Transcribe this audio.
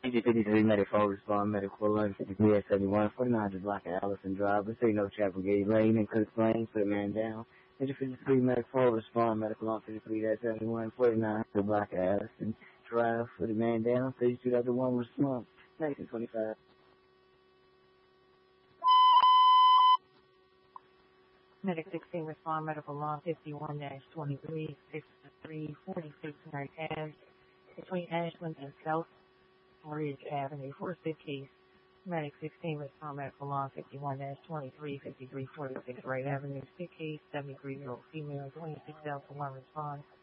PG53 Medic 4 respond Medic 453 at 71 49 block at Allison Drive. Let's say no Chapel Gate Lane and Cook Plains, put a man down. Page 53 Medic 4 respond Medical on 53 at 71 49 block at Allison Drive, put a man down. Page 2.1 respond Medic 25. Medic 16 respond medical law 51-23 6346 North Ave between Ashland and South Ridge Avenue for a sick case. Medic 16 respond medical law 51-23 5346 Wright Avenue sick case 73-year-old female 26,001 respond